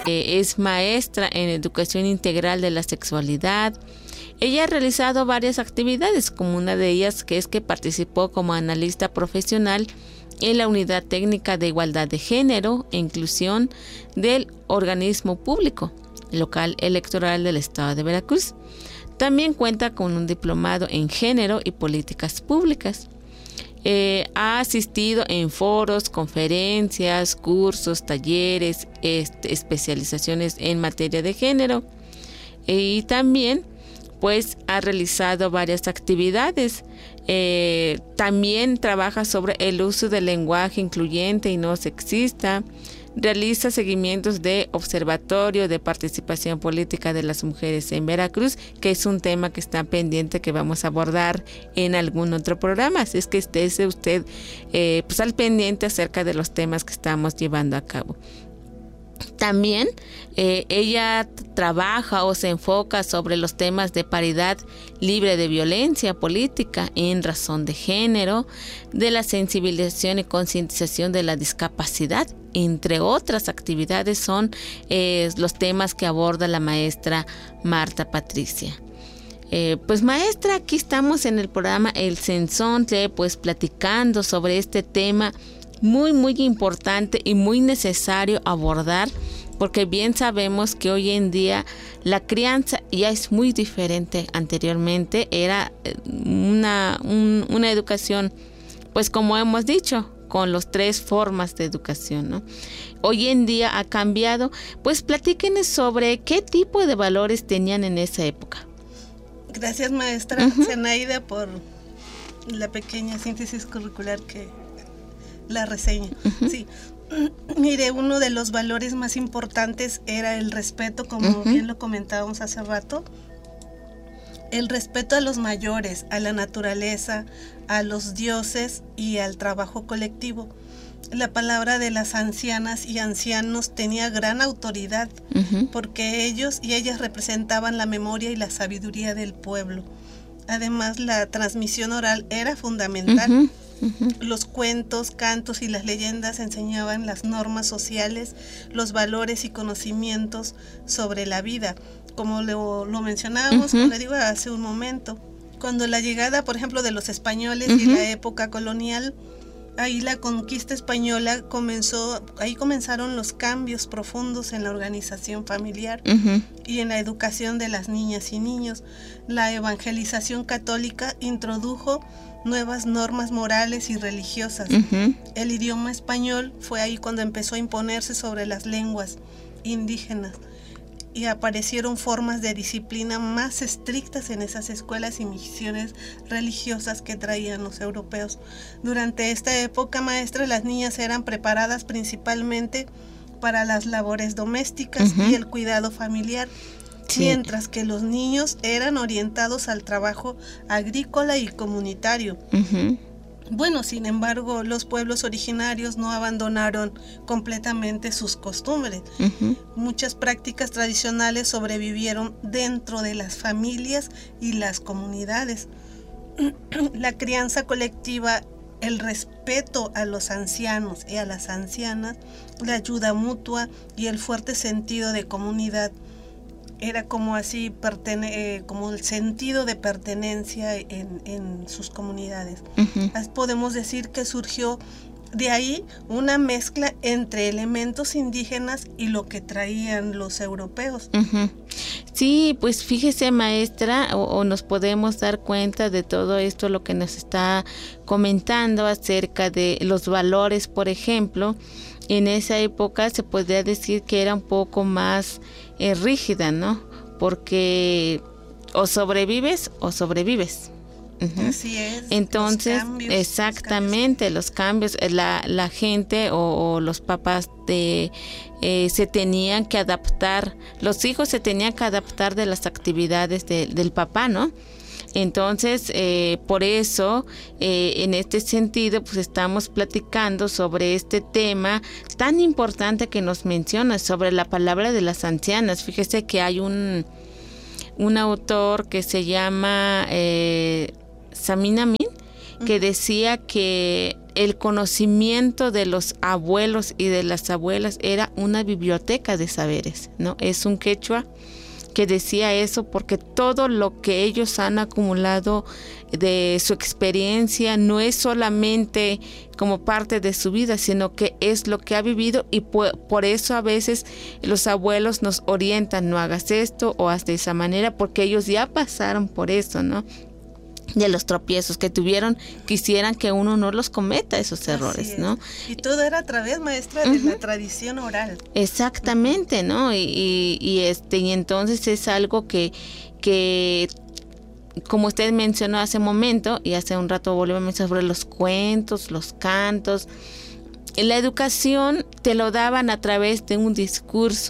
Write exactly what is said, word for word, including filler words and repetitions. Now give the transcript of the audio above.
eh, es maestra en educación integral de la sexualidad. Ella ha realizado varias actividades, como una de ellas que es que participó como analista profesional en la Unidad Técnica de Igualdad de Género e Inclusión del Organismo Público Local Electoral del Estado de Veracruz. También cuenta con un diplomado en Género y Políticas Públicas. Eh, ha asistido en foros, conferencias, cursos, talleres, este, especializaciones en materia de género, y también pues ha realizado varias actividades. Eh, también trabaja sobre el uso del lenguaje incluyente y no sexista. Realiza seguimientos de observatorio de participación política de las mujeres en Veracruz, que es un tema que está pendiente que vamos a abordar en algún otro programa. Así es que esté usted eh, pues al pendiente acerca de los temas que estamos llevando a cabo. También eh, ella trabaja o se enfoca sobre los temas de paridad libre de violencia política en razón de género, de la sensibilización y concientización de la discapacidad, entre otras actividades son eh, los temas que aborda la maestra Marta Patricia. Eh, pues maestra, aquí estamos en el programa El Sensontle, pues platicando sobre este tema muy muy importante y muy necesario abordar, porque bien sabemos que hoy en día la crianza ya es muy diferente. Anteriormente era una, un, una educación, pues como hemos dicho, con las tres formas de educación, ¿no? Hoy en día ha cambiado. Pues platíquenos sobre qué tipo de valores tenían en esa época. Gracias, maestra uh-huh. Zenaida, por la pequeña síntesis curricular que la reseña. Uh-huh. Sí, mire, uno de los valores más importantes era el respeto, como uh-huh. bien lo comentábamos hace rato. El respeto a los mayores, a la naturaleza, a los dioses y al trabajo colectivo. La palabra de las ancianas y ancianos tenía gran autoridad, uh-huh. porque ellos y ellas representaban la memoria y la sabiduría del pueblo. Además, la transmisión oral era fundamental. Uh-huh. Uh-huh. Los cuentos, cantos y las leyendas enseñaban las normas sociales, los valores y conocimientos sobre la vida, como lo, lo mencionábamos, uh-huh. como le digo hace un momento. Cuando la llegada, por ejemplo, de los españoles uh-huh. y la época colonial, ahí la conquista española comenzó, ahí comenzaron los cambios profundos en la organización familiar uh-huh. y en la educación de las niñas y niños. La evangelización católica introdujo nuevas normas morales y religiosas. Uh-huh. El idioma español fue ahí cuando empezó a imponerse sobre las lenguas indígenas y aparecieron formas de disciplina más estrictas en esas escuelas y misiones religiosas que traían los europeos. Durante esta época, maestra, las niñas eran preparadas principalmente para las labores domésticas uh-huh. y el cuidado familiar. Sí. Mientras que los niños eran orientados al trabajo agrícola y comunitario. Uh-huh. Bueno, sin embargo, los pueblos originarios no abandonaron completamente sus costumbres. Uh-huh. Muchas prácticas tradicionales sobrevivieron dentro de las familias y las comunidades. La crianza colectiva, el respeto a los ancianos y a las ancianas, la ayuda mutua y el fuerte sentido de comunidad era como así, pertene- eh, como el sentido de pertenencia en, en sus comunidades. Uh-huh. Podemos decir que surgió de ahí una mezcla entre elementos indígenas y lo que traían los europeos. Uh-huh. Sí, pues fíjese, maestra, o, o nos podemos dar cuenta de todo esto, lo que nos está comentando acerca de los valores, por ejemplo. En esa época se podría decir que era un poco más eh, rígida, ¿no? Porque o sobrevives o sobrevives. Uh-huh. Así es. Entonces, los cambios, exactamente, los cambios, los cambios la, la gente o, o los papás de, eh, se tenían que adaptar, los hijos se tenían que adaptar de las actividades de, del papá, ¿no? Entonces, eh, por eso, eh, en este sentido, pues estamos platicando sobre este tema tan importante que nos mencionas, sobre la palabra de las ancianas. Fíjese que hay un, un autor que se llama eh, Samin Amin, que decía que el conocimiento de los abuelos y de las abuelas era una biblioteca de saberes, ¿no? Es un quechua que decía eso porque todo lo que ellos han acumulado de su experiencia no es solamente como parte de su vida, sino que es lo que ha vivido, y por, por eso a veces los abuelos nos orientan, no hagas esto o haz de esa manera, porque ellos ya pasaron por eso, ¿no? De los tropiezos que tuvieron, quisieran que uno no los cometa esos errores, ¿no? Y todo era a través, maestra, de uh-huh. la tradición oral. Exactamente, ¿no? Y, y, y este y entonces es algo que, que como usted mencionó hace un momento, y hace un rato volvemos a mencionar sobre los cuentos, los cantos, la educación te lo daban a través de un discurso.